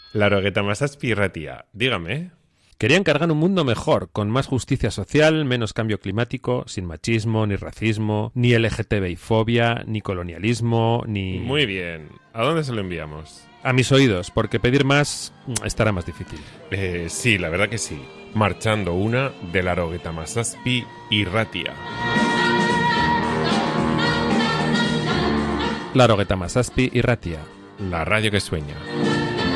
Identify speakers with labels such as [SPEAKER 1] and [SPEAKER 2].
[SPEAKER 1] Larogueta Masazpi Irratia, dígame.
[SPEAKER 2] Querían cargar un mundo mejor, con más justicia social, menos cambio climático, sin machismo, ni racismo, ni LGTBI-fobia, ni colonialismo, ni...
[SPEAKER 1] Muy bien. ¿A dónde se lo enviamos?
[SPEAKER 2] A mis oídos, porque pedir más estará más difícil.
[SPEAKER 1] Sí, la verdad que sí. Marchando una de Larogueta Masazpi Irratia.
[SPEAKER 2] Larogueta Masazpi Irratia.
[SPEAKER 1] La radio que sueña.